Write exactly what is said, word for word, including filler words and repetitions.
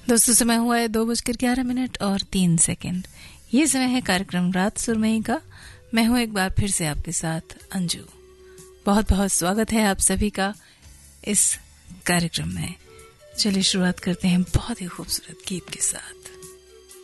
दोस्तों समय हुआ है दो बजकर ग्यारह मिनट और तीन सेकंड। ये समय है कार्यक्रम रात सुरमई का। मैं हूं एक बार फिर से आपके साथ अंजू। बहुत बहुत स्वागत है आप सभी का इस कार्यक्रम में। चलिए शुरुआत करते हैं बहुत ही खूबसूरत गीत के साथ।